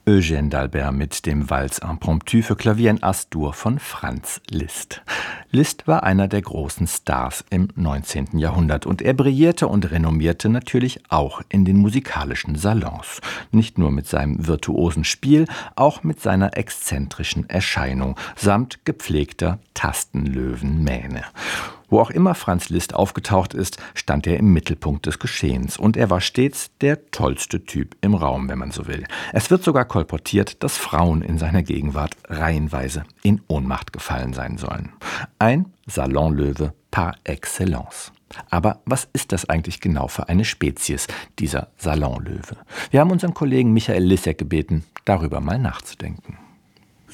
Eugène d'Albert mit dem Valse Impromptu für Klavier in As-Dur von Franz Liszt. Liszt war einer der großen Stars im 19. Jahrhundert und er brillierte und renommierte natürlich auch in den musikalischen Salons. Nicht nur mit seinem virtuosen Spiel, auch mit seiner exzentrischen Erscheinung samt gepflegter Tastenlöwenmähne. Wo auch immer Franz Liszt aufgetaucht ist, stand er im Mittelpunkt des Geschehens und er war stets der tollste Typ im Raum, wenn man so will. Es wird sogar kolportiert, dass Frauen in seiner Gegenwart reihenweise in Ohnmacht gefallen sein sollen. Ein Salonlöwe par excellence. Aber was ist das eigentlich genau für eine Spezies, dieser Salonlöwe? Wir haben unseren Kollegen Michael Lissek gebeten, darüber mal nachzudenken.